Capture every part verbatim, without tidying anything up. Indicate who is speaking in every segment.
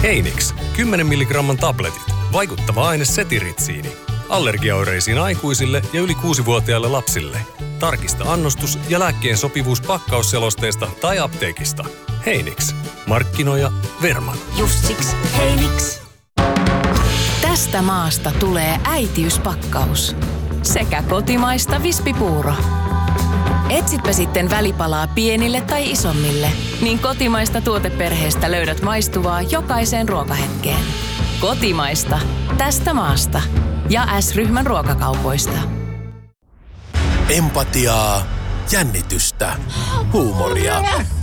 Speaker 1: Heinix, kymmenen milligramman tabletit. Vaikuttava aine setiritsiini. Allergiaoireisiin aikuisille ja yli kuusivuotiaille lapsille. Tarkista annostus ja lääkkeen sopivuus pakkausselosteesta tai apteekista. Heinix. Markkinoija Verman.
Speaker 2: Just siksi Heinix. Tästä maasta tulee äitiyspakkaus. Sekä kotimaista vispipuuro. Etsitpä sitten välipalaa pienille tai isommille, niin kotimaista tuoteperheestä löydät maistuvaa jokaiseen ruokahetkeen. Kotimaista. Tästä maasta. Ja S-ryhmän ruokakaupoista.
Speaker 3: Empatiaa, jännitystä, huumoria.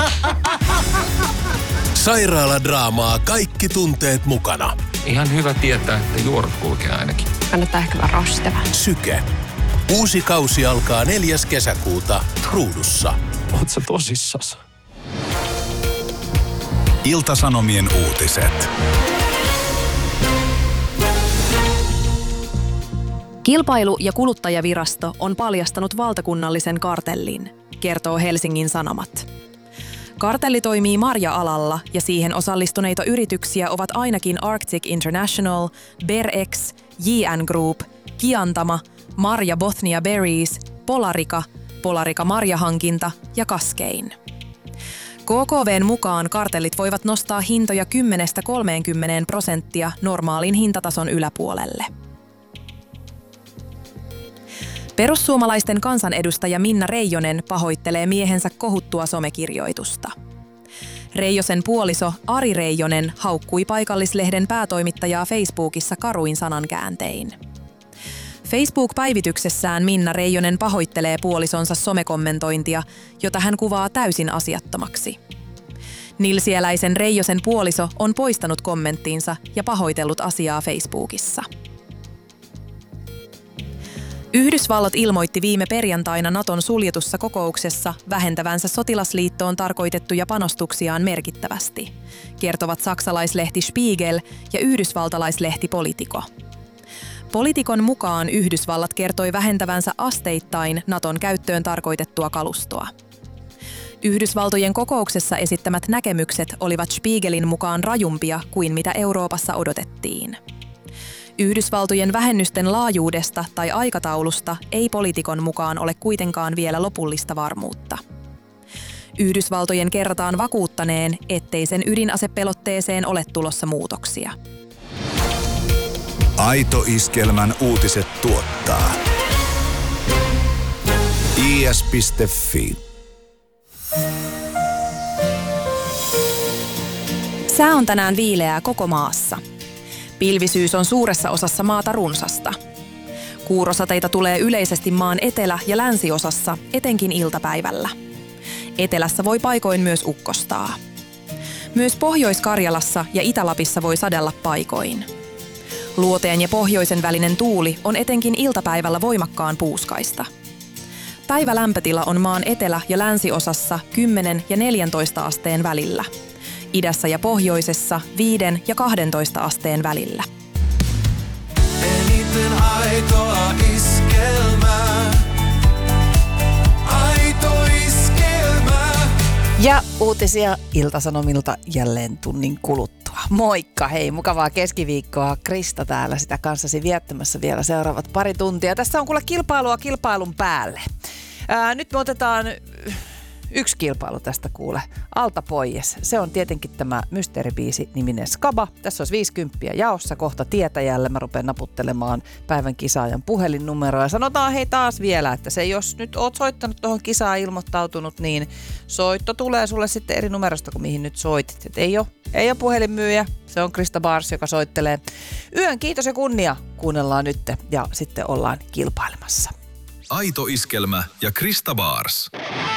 Speaker 3: Sairaaladraamaa, kaikki tunteet mukana.
Speaker 4: Ihan hyvä tietää, että juorat kulkee ainakin.
Speaker 5: Kannattaa ehkä vähän rosteva.
Speaker 3: Syke. Uusi kausi alkaa neljäs kesäkuuta Ruudussa.
Speaker 4: Oot sä tosissas?
Speaker 6: Ilta-Sanomien uutiset.
Speaker 7: Kilpailu- ja kuluttajavirasto on paljastanut valtakunnallisen kartellin, kertoo Helsingin Sanomat. Kartelli toimii marja-alalla ja siihen osallistuneita yrityksiä ovat ainakin Arctic International, Berex, J N Group, Kiantama, Marja Bothnia Berries, Polarica, Polarica Marjahankinta ja Cascane. K K V:n mukaan kartellit voivat nostaa hintoja kymmenestä kolmeenkymmeneen prosenttia normaalin hintatason yläpuolelle. Perussuomalaisten kansanedustaja Minna Reijonen pahoittelee miehensä kohuttua somekirjoitusta. Reijosen puoliso Ari Reijonen haukkui paikallislehden päätoimittajaa Facebookissa karuin sanankääntein. Facebook-päivityksessään Minna Reijonen pahoittelee puolisonsa somekommentointia, jota hän kuvaa täysin asiattomaksi. Nilsiäläisen Reijosen puoliso on poistanut kommenttinsa ja pahoitellut asiaa Facebookissa. Yhdysvallat ilmoitti viime perjantaina Naton suljetussa kokouksessa vähentävänsä sotilasliittoon tarkoitettuja panostuksiaan merkittävästi, kertovat saksalaislehti Spiegel ja yhdysvaltalaislehti Politico. Politikon mukaan Yhdysvallat kertoi vähentävänsä asteittain Naton käyttöön tarkoitettua kalustoa. Yhdysvaltojen kokouksessa esittämät näkemykset olivat Spiegelin mukaan rajumpia kuin mitä Euroopassa odotettiin. Yhdysvaltojen vähennysten laajuudesta tai aikataulusta ei Politikon mukaan ole kuitenkaan vielä lopullista varmuutta. Yhdysvaltojen kerrotaan vakuuttaneen, ettei sen ydinasepelotteeseen ole tulossa muutoksia.
Speaker 6: Aito Iskelmän uutiset tuottaa I S piste Fi.
Speaker 7: Sää on tänään viileää koko maassa. Pilvisyys on suuressa osassa maata runsasta. Kuurosateita tulee yleisesti maan etelä- ja länsiosassa, etenkin iltapäivällä. Etelässä voi paikoin myös ukkostaa. Myös Pohjois-Karjalassa ja Itä-Lapissa voi sadella paikoin. Luoteen ja pohjoisen välinen tuuli on etenkin iltapäivällä voimakkaan puuskaista. Päivälämpötila on maan etelä- ja länsiosassa kymmenen ja neljäntoista asteen välillä. Idässä ja pohjoisessa viiden ja kahdentoista asteen välillä.
Speaker 8: Eniten aitoa iskelmää. Aito iskelmää.
Speaker 9: Ja uutisia Ilta-Sanomilta jälleen tunnin kuluttua. Moikka, hei, mukavaa keskiviikkoa. Krista täällä sitä kanssasi viettämässä vielä seuraavat pari tuntia. Tässä on kuule kilpailua kilpailun päälle. Ää, nyt me otetaan yksi kilpailu tästä kuule. Alta pois. Se on tietenkin tämä mysteeribiisi niminen Skaba. Tässä olisi viisikymppiä jaossa kohta tietäjälle. Mä rupean naputtelemaan päivän kisaajan puhelinnumeroa. Ja sanotaan hei taas vielä, että se jos nyt oot soittanut tuohon kisaan ilmoittautunut, niin soitto tulee sulle sitten eri numerosta kuin mihin nyt soitit. Et ei ole, ei ole puhelinmyyjä. Se on Krista Bars, joka soittelee. Yön kiitos ja kunnia kuunnellaan nyt ja sitten ollaan kilpailemassa.
Speaker 6: Aito Iskelmä ja Krista Bars.